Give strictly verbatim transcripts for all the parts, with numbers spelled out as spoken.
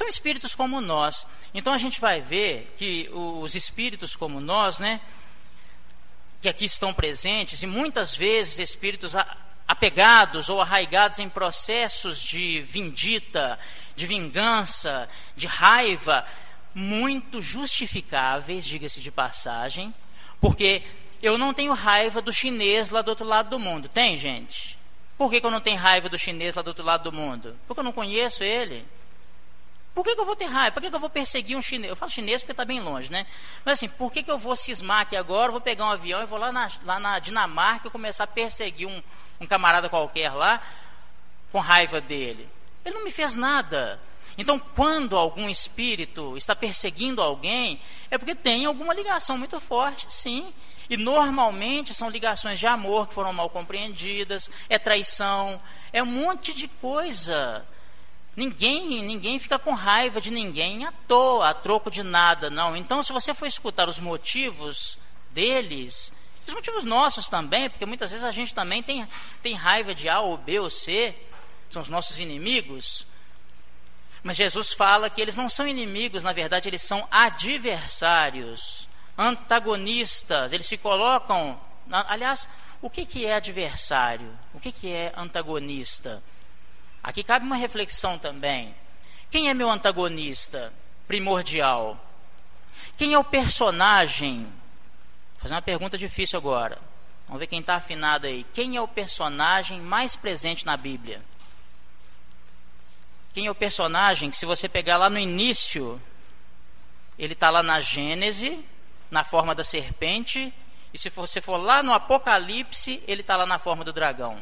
São espíritos como nós. Então a gente vai ver que os espíritos como nós, né, que aqui estão presentes, e muitas vezes espíritos apegados ou arraigados em processos de vindita, de vingança, de raiva, muito justificáveis, diga-se de passagem, porque eu não tenho raiva do chinês lá do outro lado do mundo. Tem, gente? Por que que eu não tenho raiva do chinês lá do outro lado do mundo? Porque eu não conheço ele. Por que que eu vou ter raiva? Por que que eu vou perseguir um chinês? Eu falo chinês porque está bem longe, né? Mas assim, por que que eu vou cismar aqui agora, vou pegar um avião e vou lá na, lá na Dinamarca e começar a perseguir um, um camarada qualquer lá com raiva dele? Ele não me fez nada. Então, quando algum espírito está perseguindo alguém, é porque tem alguma ligação muito forte, sim. E normalmente são ligações de amor que foram mal compreendidas, é traição, é um monte de coisa. Ninguém, ninguém fica com raiva de ninguém à toa, a troco de nada, não. Então, se você for escutar os motivos deles, os motivos nossos também, porque muitas vezes a gente também tem, tem raiva de A ou B ou C, são os nossos inimigos. Mas Jesus fala que eles não são inimigos, na verdade eles são adversários, antagonistas, eles se colocam... Aliás, o que que é adversário? O que que é antagonista? Aqui cabe uma reflexão também. Quem é meu antagonista primordial? Quem é o personagem? Vou fazer uma pergunta difícil agora. Vamos ver quem está afinado aí. Quem é o personagem mais presente na Bíblia? Quem é o personagem que, se você pegar lá no início, ele está lá na Gênese, na forma da serpente, e se você for lá no Apocalipse, ele está lá na forma do dragão.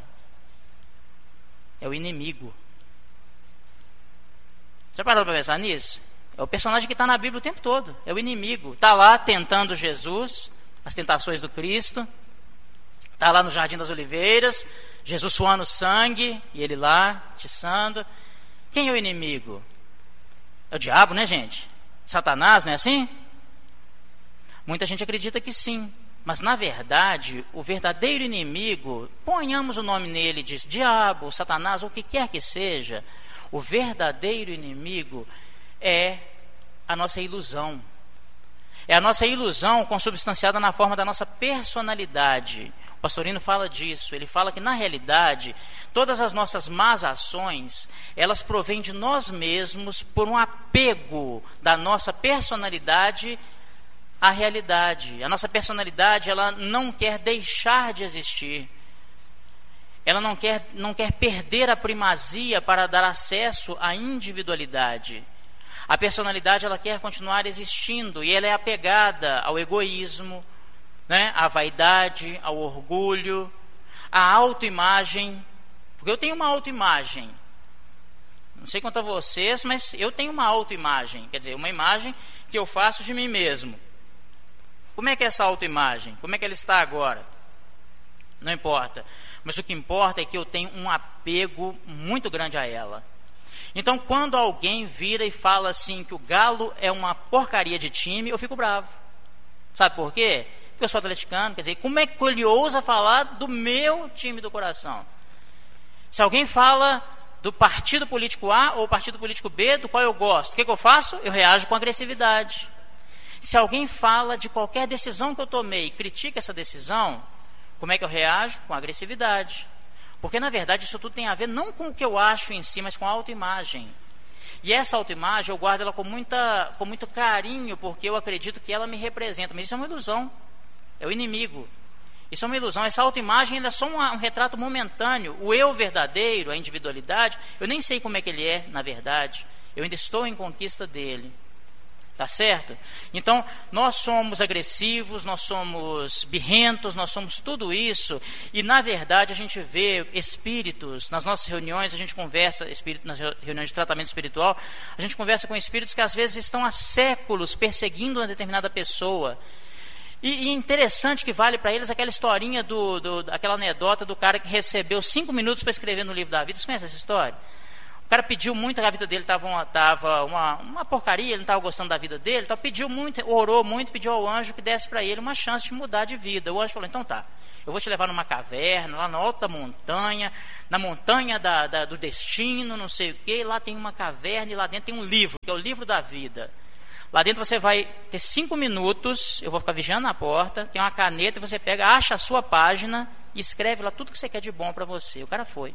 É o inimigo. Já parou para pensar nisso? É o personagem que está na Bíblia o tempo todo. É o inimigo. Está lá tentando Jesus, as tentações do Cristo. Está lá no Jardim das Oliveiras, Jesus suando sangue, e ele lá, tiçando. Quem é o inimigo? É o diabo, né, gente? Satanás, não é assim? Muita gente acredita que sim. Mas, na verdade, o verdadeiro inimigo, ponhamos o nome nele, diz diabo, Satanás, ou o que quer que seja, o verdadeiro inimigo é a nossa ilusão. É a nossa ilusão consubstanciada na forma da nossa personalidade. O Pastorino fala disso, ele fala que, na realidade, todas as nossas más ações, elas provêm de nós mesmos por um apego da nossa personalidade a realidade. A nossa personalidade, ela não quer deixar de existir. Ela não quer, não quer perder a primazia para dar acesso à individualidade. A personalidade, ela quer continuar existindo e ela é apegada ao egoísmo, né? À vaidade, ao orgulho, à autoimagem. Porque eu tenho uma autoimagem. Não sei quanto a vocês, mas eu tenho uma autoimagem. Quer dizer, uma imagem que eu faço de mim mesmo. Como é que é essa autoimagem? Como é que ela está agora? Não importa. Mas o que importa é que eu tenho um apego muito grande a ela. Então, quando alguém vira e fala assim que o Galo é uma porcaria de time, eu fico bravo. Sabe por quê? Porque eu sou atleticano. Quer dizer, como é que ele ousa falar do meu time do coração? Se alguém fala do partido político A ou partido político B, do qual eu gosto, o que, que eu faço? Eu reajo com agressividade. Se alguém fala de qualquer decisão que eu tomei e critica essa decisão, como é que eu reajo? Com agressividade. Porque, na verdade, isso tudo tem a ver não com o que eu acho em si, mas com a autoimagem. E essa autoimagem eu guardo ela com, muita, com muito carinho, porque eu acredito que ela me representa. Mas isso é uma ilusão. É o inimigo. Isso é uma ilusão. Essa autoimagem ainda é só um, um retrato momentâneo. O eu verdadeiro, a individualidade, eu nem sei como é que ele é, na verdade. Eu ainda estou em conquista dele. Tá certo? Então, nós somos agressivos, nós somos birrentos, nós somos tudo isso. E, na verdade, a gente vê espíritos, nas nossas reuniões, a gente conversa, espírito, nas reuniões de tratamento espiritual, a gente conversa com espíritos que, às vezes, estão há séculos perseguindo uma determinada pessoa. E, e interessante que vale para eles aquela historinha, do, do, aquela anedota do cara que recebeu cinco minutos para escrever no livro da vida. Vocês conhecem essa história? O cara pediu muito, a vida dele estava uma, tava uma, uma porcaria, ele não estava gostando da vida dele, então pediu muito, orou muito, pediu ao anjo que desse para ele uma chance de mudar de vida. O anjo falou, então tá, eu vou te levar numa caverna, lá na alta montanha, na montanha da, da, do destino, não sei o quê, lá tem uma caverna e lá dentro tem um livro, que é o livro da vida. Lá dentro você vai ter cinco minutos, eu vou ficar vigiando na porta, tem uma caneta, e você pega, acha a sua página e escreve lá tudo que você quer de bom para você. O cara foi.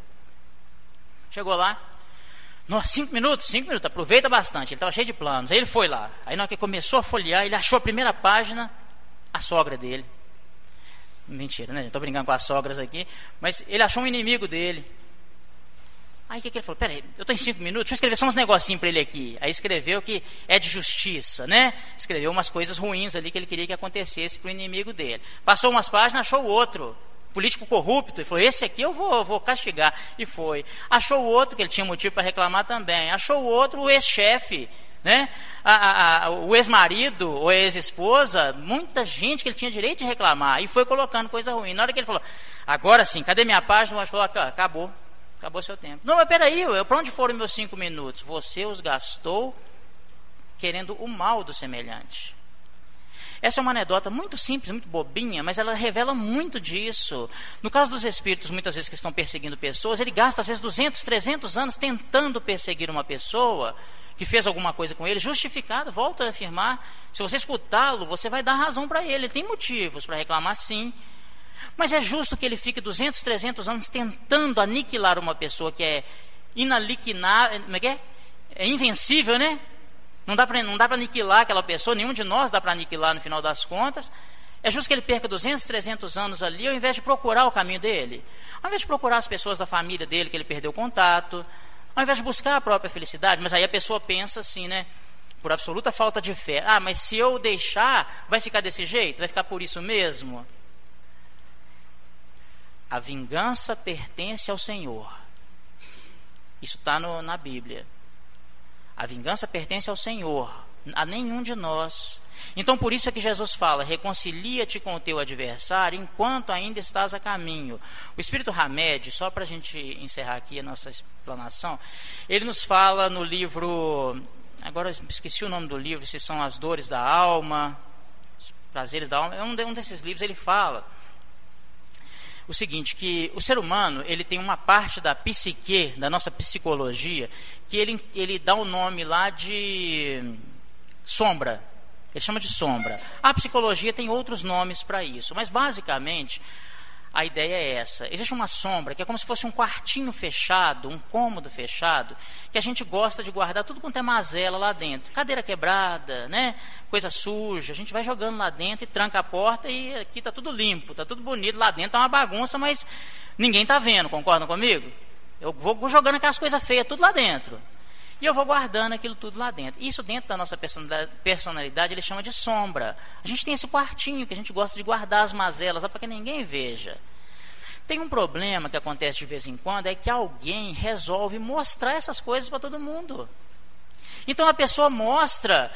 Chegou lá, nossa, cinco minutos, cinco minutos, aproveita bastante, ele estava cheio de planos. Aí ele foi lá, aí na hora que começou a folhear, ele achou a primeira página, a sogra dele. Mentira, né? Estou brincando com as sogras aqui, mas ele achou um inimigo dele. Aí o que, que ele falou? Peraí, eu estou em cinco minutos, deixa eu escrever só uns negocinhos para ele aqui. Aí escreveu que é de justiça, né? Escreveu umas coisas ruins ali que ele queria que acontecesse para o inimigo dele. Passou umas páginas, achou o outro, político corrupto, e falou, esse aqui eu vou, vou castigar. E foi. Achou o outro, que ele tinha motivo para reclamar também. Achou o outro, o ex-chefe, né? a, a, a, o ex-marido ou a ex-esposa, muita gente que ele tinha direito de reclamar. E foi colocando coisa ruim. Na hora que ele falou, agora sim, cadê minha página? O anjo falou, acabou. Acabou seu tempo. Não, mas peraí, para onde foram meus cinco minutos? Você os gastou querendo o mal do semelhante. Essa é uma anedota muito simples, muito bobinha, mas ela revela muito disso. No caso dos espíritos, muitas vezes que estão perseguindo pessoas, ele gasta às vezes duzentos, trezentos anos tentando perseguir uma pessoa que fez alguma coisa com ele, justificado, volto a afirmar. Se você escutá-lo, você vai dar razão para ele. Ele tem motivos para reclamar, sim. Mas é justo que ele fique duzentos, trezentos anos tentando aniquilar uma pessoa que é inaliquinável, como é que é? É invencível, né? Não dá para não dá para aniquilar aquela pessoa, nenhum de nós dá para aniquilar no final das contas. É justo que ele perca duzentos, trezentos anos ali, ao invés de procurar o caminho dele. Ao invés de procurar as pessoas da família dele que ele perdeu contato, ao invés de buscar a própria felicidade. Mas aí a pessoa pensa assim, né? Por absoluta falta de fé. Ah, mas se eu deixar, vai ficar desse jeito? Vai ficar por isso mesmo? A vingança pertence ao Senhor. Isso está na Bíblia. A vingança pertence ao Senhor, a nenhum de nós. Então por isso é que Jesus fala, reconcilia-te com o teu adversário enquanto ainda estás a caminho. O Espírito Hamed, só para a gente encerrar aqui a nossa explanação, ele nos fala no livro, agora esqueci o nome do livro, se são As Dores da Alma, Os Prazeres da Alma, é um desses livros. Ele fala o seguinte, que o ser humano, ele tem uma parte da psique, da nossa psicologia, que ele, ele dá o nome lá de sombra. Ele chama de sombra. A psicologia tem outros nomes para isso, mas basicamente a ideia é essa. Existe uma sombra que é como se fosse um quartinho fechado, um cômodo fechado, que a gente gosta de guardar tudo quanto é mazela lá dentro. Cadeira quebrada, né? Coisa suja. A gente vai jogando lá dentro e tranca a porta e aqui está tudo limpo, está tudo bonito. Lá dentro é uma bagunça, mas ninguém está vendo, concordam comigo? Eu vou jogando aquelas coisas feias tudo lá dentro. E eu vou guardando aquilo tudo lá dentro. Isso dentro da nossa personalidade ele chama de sombra. A gente tem esse quartinho que a gente gosta de guardar as mazelas para que ninguém veja. Tem um problema que acontece de vez em quando, é que alguém resolve mostrar essas coisas para todo mundo. Então a pessoa mostra,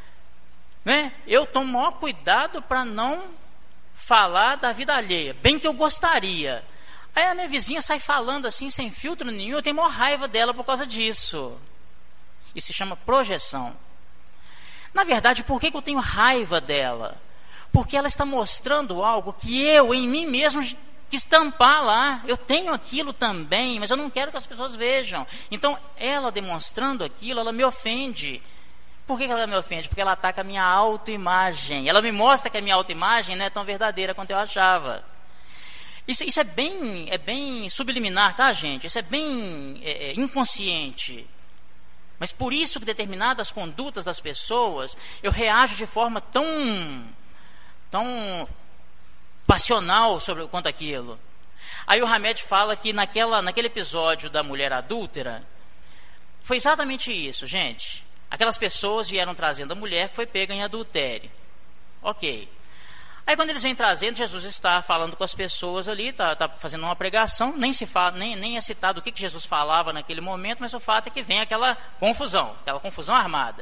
né? Eu tomo maior cuidado para não falar da vida alheia, bem que eu gostaria. Aí a minha vizinha sai falando assim, sem filtro nenhum, eu tenho maior raiva dela por causa disso. Isso se chama projeção. Na verdade, por que que eu tenho raiva dela? Porque ela está mostrando algo que eu, em mim mesmo, quis tampar lá. Eu tenho aquilo também, mas eu não quero que as pessoas vejam. Então, ela demonstrando aquilo, ela me ofende. Por que que ela me ofende? Porque ela ataca a minha autoimagem. Ela me mostra que a minha autoimagem não é tão verdadeira quanto eu achava. Isso, isso é, bem, é bem subliminar, tá, gente? Isso é bem é, é, inconsciente. Mas por isso que determinadas condutas das pessoas, eu reajo de forma tão, tão passional sobre quanto aquilo. Aí o Hamed fala que naquela, naquele episódio da mulher adúltera, foi exatamente isso, gente. Aquelas pessoas vieram trazendo a mulher que foi pega em adultério. Ok. Aí quando eles vêm trazendo, Jesus está falando com as pessoas ali, está tá fazendo uma pregação, nem, se fala, nem, nem é citado o que, que Jesus falava naquele momento, mas o fato é que vem aquela confusão, aquela confusão armada.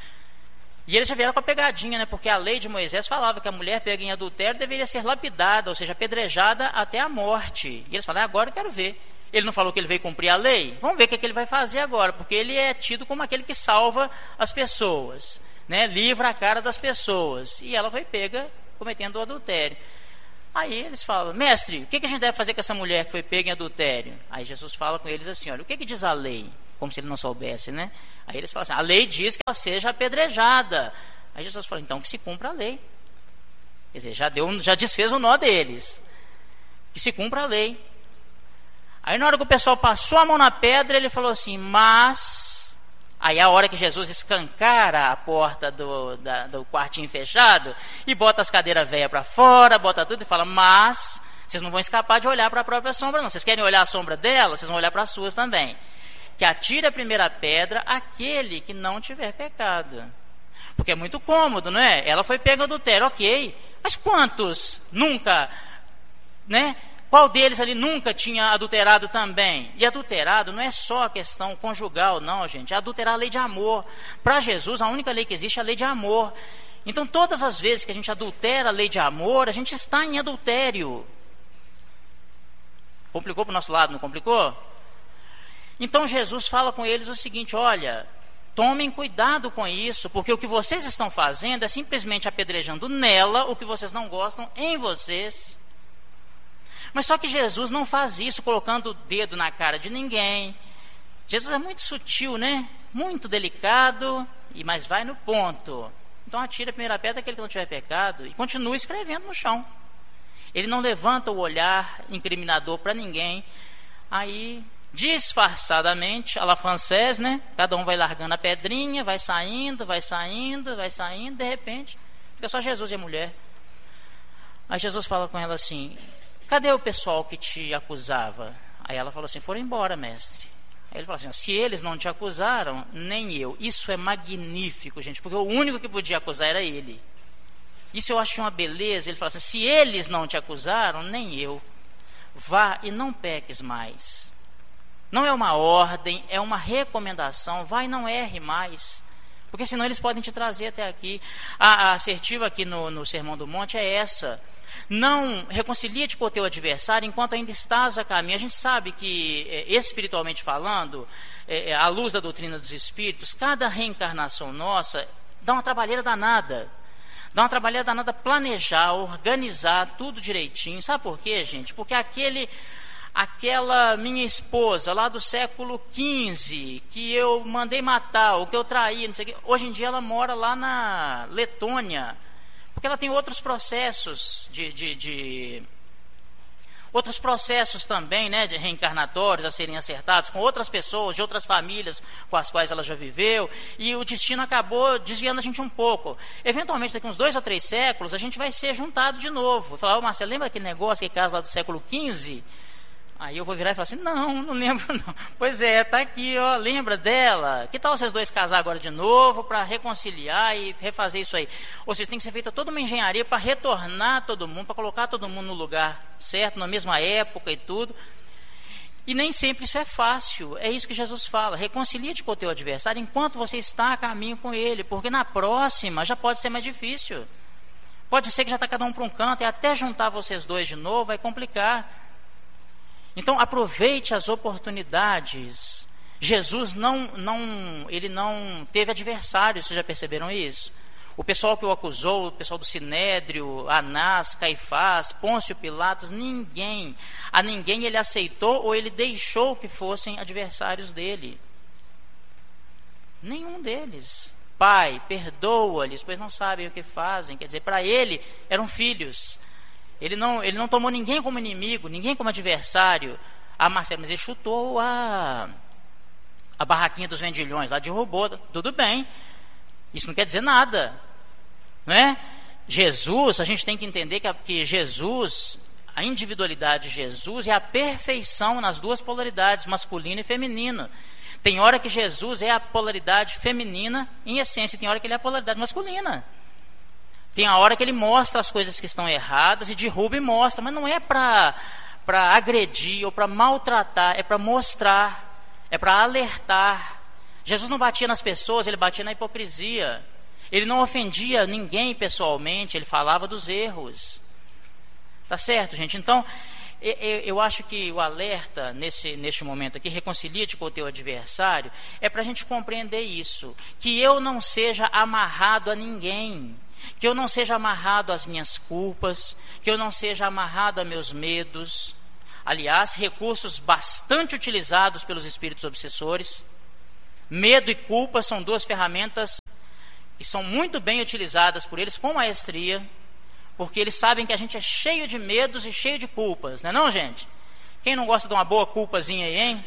E eles já vieram com a pegadinha, né? Porque a lei de Moisés falava que a mulher pega em adultério deveria ser lapidada, ou seja, apedrejada até a morte. E eles falaram, agora eu quero ver. Ele não falou que ele veio cumprir a lei? Vamos ver o que, é que ele vai fazer agora, porque ele é tido como aquele que salva as pessoas, né? Livra a cara das pessoas. E ela foi pega cometendo o adultério. Aí eles falam, mestre, o que, que a gente deve fazer com essa mulher que foi pega em adultério? Aí Jesus fala com eles assim, olha, o que, que diz a lei? Como se ele não soubesse, né? Aí eles falam assim, a lei diz que ela seja apedrejada. Aí Jesus fala, então que se cumpra a lei. Quer dizer, já, deu, já desfez o nó deles. Que se cumpra a lei. Aí na hora que o pessoal passou a mão na pedra, ele falou assim, mas... Aí a hora que Jesus escancara a porta do, da, do quartinho fechado e bota as cadeiras velhas para fora, bota tudo e fala, mas vocês não vão escapar de olhar para a própria sombra não. Vocês querem olhar a sombra dela? Vocês vão olhar para as suas também. Que atire a primeira pedra aquele que não tiver pecado. Porque é muito cômodo, não é? Ela foi pega no adultério, ok. Mas quantos nunca, né? Qual deles ali nunca tinha adulterado também? E adulterado não é só a questão conjugal, não, gente. É adulterar a lei de amor. Para Jesus, a única lei que existe é a lei de amor. Então, todas as vezes que a gente adultera a lei de amor, a gente está em adultério. Complicou para o nosso lado, não complicou? Então, Jesus fala com eles o seguinte, olha, tomem cuidado com isso, porque o que vocês estão fazendo é simplesmente apedrejando nela o que vocês não gostam em vocês. Mas só que Jesus não faz isso colocando o dedo na cara de ninguém. Jesus é muito sutil, né? Muito delicado, mas vai no ponto. Então atira a primeira pedra aquele que não tiver pecado e continua escrevendo no chão. Ele não levanta o olhar incriminador para ninguém. Aí, disfarçadamente, à la française, né? Cada um vai largando a pedrinha, vai saindo, vai saindo, vai saindo. De repente, fica só Jesus e a mulher. Aí Jesus fala com ela assim... Cadê o pessoal que te acusava? Aí ela falou assim, foram embora, mestre. Aí ele falou assim, se eles não te acusaram, nem eu. Isso é magnífico, gente, porque o único que podia acusar era ele. Isso eu acho uma beleza. Ele falou assim, se eles não te acusaram, nem eu. Vá e não peques mais. Não é uma ordem, é uma recomendação. Vá e não erre mais. Porque senão eles podem te trazer até aqui. A, a assertiva aqui no, no Sermão do Monte é essa. Não reconcilia-te com o teu adversário enquanto ainda estás a caminho. A gente sabe que, espiritualmente falando, à luz da doutrina dos espíritos, cada reencarnação nossa dá uma trabalheira danada. Dá uma trabalheira danada planejar, organizar tudo direitinho. Sabe por quê, gente? Porque aquele, aquela minha esposa lá do século quinze, que eu mandei matar, ou que eu traí, não sei o quê, hoje em dia ela mora lá na Letônia. Porque ela tem outros processos de, de, de outros processos também, né, de reencarnatórios a serem acertados com outras pessoas, de outras famílias com as quais ela já viveu, e o destino acabou desviando a gente um pouco. Eventualmente, daqui uns dois ou três séculos, a gente vai ser juntado de novo. Falar, ô Marcelo, lembra aquele negócio, aquele caso lá do século quinze? Aí eu vou virar e falar assim, não, não lembro não. Pois é, tá aqui, ó, lembra dela? Que tal vocês dois casar agora de novo para reconciliar e refazer isso aí? Ou seja, tem que ser feita toda uma engenharia para retornar todo mundo, para colocar todo mundo no lugar certo, na mesma época e tudo. E nem sempre isso é fácil. É isso que Jesus fala, reconcilia-te com o teu adversário enquanto você está a caminho com ele, porque na próxima já pode ser mais difícil. Pode ser que já está cada um para um canto e até juntar vocês dois de novo vai complicar. Então aproveite as oportunidades. Jesus não, não, ele não teve adversários, vocês já perceberam isso? O pessoal que o acusou, o pessoal do Sinédrio, Anás, Caifás, Pôncio Pilatos, ninguém, a ninguém ele aceitou ou ele deixou que fossem adversários dele. Nenhum deles. Pai, perdoa-lhes, pois não sabem o que fazem. Quer dizer, para ele eram filhos. Ele não, ele não tomou ninguém como inimigo, ninguém como adversário. Ah, Marcelo, mas ele chutou a, a barraquinha dos vendilhões, lá derrubou. Tudo bem, isso não quer dizer nada, não é? Jesus, a gente tem que entender que, a, que Jesus, a individualidade de Jesus é a perfeição nas duas polaridades, masculino e feminino. Tem hora que Jesus é a polaridade feminina em essência, e tem hora que ele é a polaridade masculina. Tem a hora que ele mostra as coisas que estão erradas e derruba e mostra, mas não é para para agredir ou para maltratar, é para mostrar, é para alertar. Jesus não batia nas pessoas, ele batia na hipocrisia. Ele não ofendia ninguém pessoalmente, ele falava dos erros. Tá certo, gente? Então, eu acho que o alerta nesse, neste momento aqui, reconcilia-te com o teu adversário, é para a gente compreender isso, que eu não seja amarrado a ninguém, que eu não seja amarrado às minhas culpas, que eu não seja amarrado a meus medos. Aliás, recursos bastante utilizados pelos espíritos obsessores. Medo e culpa são duas ferramentas que são muito bem utilizadas por eles com maestria, porque eles sabem que a gente é cheio de medos e cheio de culpas, não é não, gente? Quem não gosta de uma boa culpazinha aí, hein?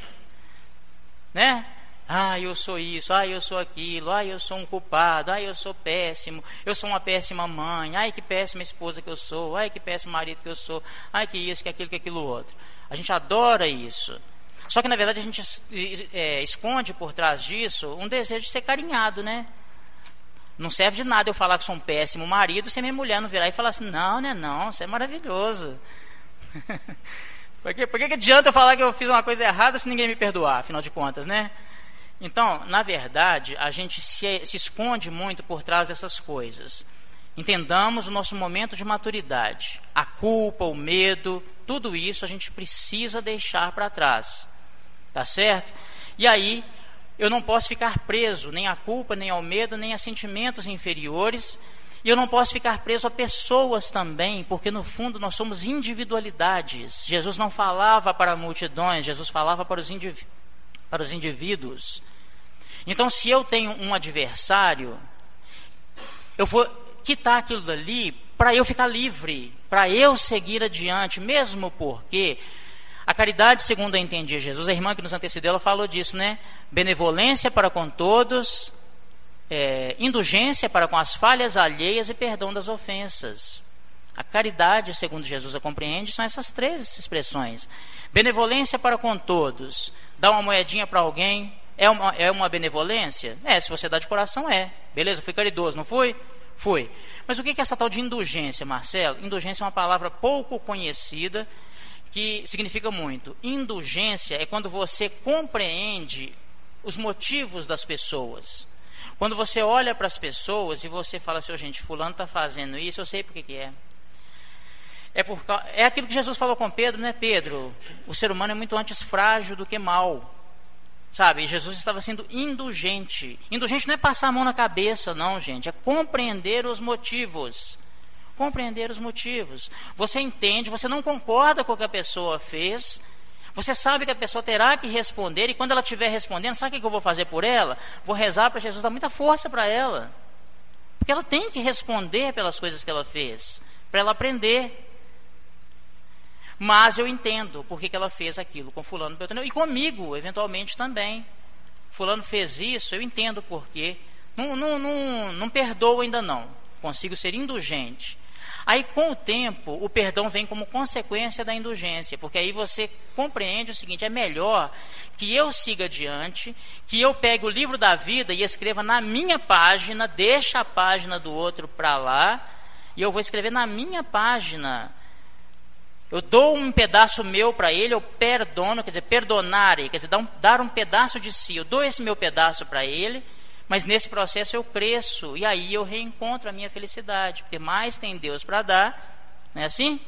Né? Ah, eu sou isso, ah, eu sou aquilo, ah, eu sou um culpado, ah, eu sou péssimo, eu sou uma péssima mãe, ai, que péssima esposa que eu sou, ai, que péssimo marido que eu sou, ai, que isso, que aquilo, que aquilo outro. A gente adora isso. Só que, na verdade, a gente é, esconde por trás disso um desejo de ser carinhado, né? Não serve de nada eu falar que sou um péssimo marido se minha mulher não virar e falar assim, não, né, não, você é maravilhoso. por, que, por que adianta eu falar que eu fiz uma coisa errada se ninguém me perdoar, afinal de contas, né? Então, na verdade, a gente se, se esconde muito por trás dessas coisas. Entendamos o nosso momento de maturidade. A culpa, o medo, tudo isso a gente precisa deixar para trás. Tá certo? E aí, eu não posso ficar preso nem à culpa, nem ao medo, nem a sentimentos inferiores. E eu não posso ficar preso a pessoas também, porque no fundo nós somos individualidades. Jesus não falava para multidões, Jesus falava para os, indiví- para os indivíduos. Então, se eu tenho um adversário, eu vou quitar aquilo dali para eu ficar livre, para eu seguir adiante, mesmo porque a caridade, segundo eu entendi Jesus, a irmã que nos antecedeu, ela falou disso, né? Benevolência para com todos, é, indulgência para com as falhas alheias e perdão das ofensas. A caridade, segundo Jesus a compreende, são essas três expressões. Benevolência para com todos, dá uma moedinha para alguém, é uma, é uma benevolência? É, se você dá de coração, é. Beleza, fui caridoso, não fui? Fui. Mas o que é essa tal de indulgência, Marcelo? Indulgência é uma palavra pouco conhecida, que significa muito. Indulgência é quando você compreende os motivos das pessoas. Quando você olha para as pessoas e você fala assim, oh, gente, fulano está fazendo isso, eu sei por que que é. É, por, é aquilo que Jesus falou com Pedro, né, Pedro? O ser humano é muito antes frágil do que mal. Sabe, e Jesus estava sendo indulgente. Indulgente não é passar a mão na cabeça, não, gente. É compreender os motivos. Compreender os motivos. Você entende, você não concorda com o que a pessoa fez. Você sabe que a pessoa terá que responder. E quando ela estiver respondendo, sabe o que eu vou fazer por ela? Vou rezar para Jesus dar muita força para ela. Porque ela tem que responder pelas coisas que ela fez. Para ela aprender. Mas eu entendo por que que ela fez aquilo com fulano, beltrano, e comigo, eventualmente também. Fulano fez isso, eu entendo por quê. Não, não, não, não perdoo ainda não. Consigo ser indulgente. Aí, com o tempo, o perdão vem como consequência da indulgência, porque aí você compreende o seguinte, é melhor que eu siga adiante, que eu pegue o livro da vida e escreva na minha página, deixa a página do outro para lá, e eu vou escrever na minha página. Eu dou um pedaço meu para ele, eu perdono, quer dizer, perdonare, quer dizer, dar um, dar um pedaço de si. Eu dou esse meu pedaço para ele, mas nesse processo eu cresço, e aí eu reencontro a minha felicidade, porque mais tem Deus para dar, não é assim?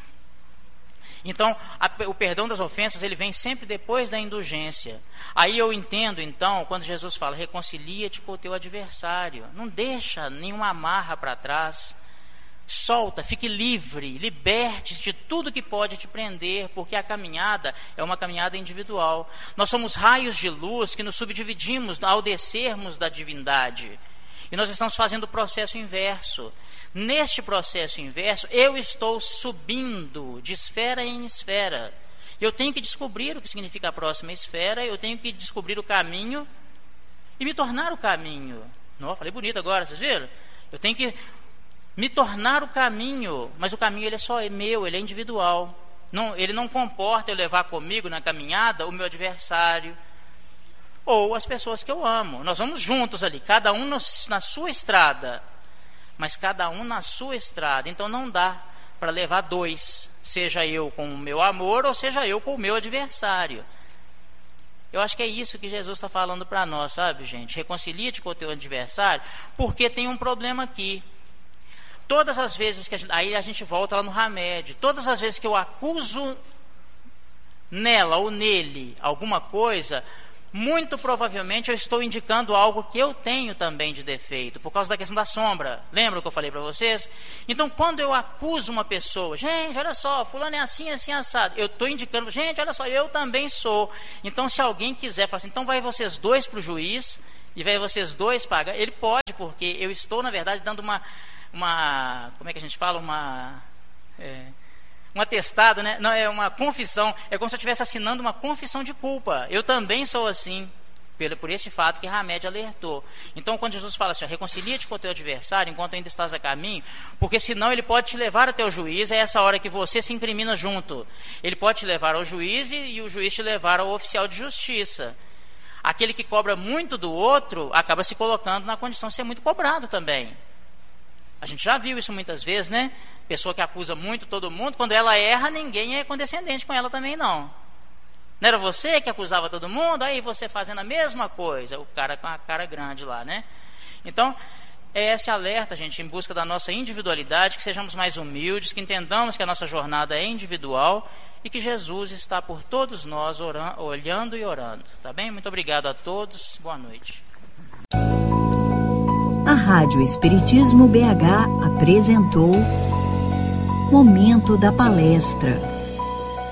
Então, a, o perdão das ofensas, ele vem sempre depois da indulgência. Aí eu entendo, então, quando Jesus fala, reconcilia-te com o teu adversário. Não deixa nenhuma amarra para trás. Solta, fique livre, liberte-se de tudo que pode te prender, porque a caminhada é uma caminhada individual. Nós somos raios de luz que nos subdividimos ao descermos da divindade. E nós estamos fazendo o processo inverso. Neste processo inverso, eu estou subindo de esfera em esfera. Eu tenho que descobrir o que significa a próxima esfera, eu tenho que descobrir o caminho e me tornar o caminho. Não, falei bonito agora, vocês viram? Eu tenho que me tornar o caminho, mas o caminho ele é só meu, ele é individual. Não, ele não comporta eu levar comigo na caminhada o meu adversário ou as pessoas que eu amo. Nós vamos juntos ali, cada um no, na sua estrada, mas cada um na sua estrada. Então não dá para levar dois, seja eu com o meu amor ou seja eu com o meu adversário. Eu acho que é isso que Jesus está falando para nós, sabe, gente? Reconcilia-te com o teu adversário, porque tem um problema aqui. todas as vezes que a gente, aí a gente volta lá no Hamed, todas as vezes que eu acuso nela ou nele alguma coisa, muito provavelmente eu estou indicando algo que eu tenho também de defeito, por causa da questão da sombra. Lembra o que eu falei para vocês? Então, quando eu acuso uma pessoa, gente, olha só, fulano é assim, assim, assado, eu estou indicando, gente, olha só, eu também sou. Então, se alguém quiser, fala assim, então vai vocês dois para o juiz, e vai vocês dois pagar, ele pode, porque eu estou, na verdade, dando uma, uma como é que a gente fala, uma... É, um atestado, né? Não, é uma confissão, é como se eu estivesse assinando uma confissão de culpa. Eu também sou assim, por, por esse fato que Hamed alertou. Então, quando Jesus fala assim, reconcilia-te com o teu adversário enquanto ainda estás a caminho, porque senão ele pode te levar até o juiz, é essa hora que você se incrimina junto. Ele pode te levar ao juiz e, e o juiz te levar ao oficial de justiça. Aquele que cobra muito do outro acaba se colocando na condição de ser muito cobrado também. A gente já viu isso muitas vezes, né? Pessoa que acusa muito todo mundo, quando ela erra, ninguém é condescendente com ela também, não. Não era você que acusava todo mundo? Aí você fazendo a mesma coisa, o cara com a cara grande lá, né? Então, é esse alerta, gente, em busca da nossa individualidade, que sejamos mais humildes, que entendamos que a nossa jornada é individual e que Jesus está por todos nós orando, olhando e orando. Tá bem? Muito obrigado a todos. Boa noite. A Rádio Espiritismo B H apresentou Momento da Palestra.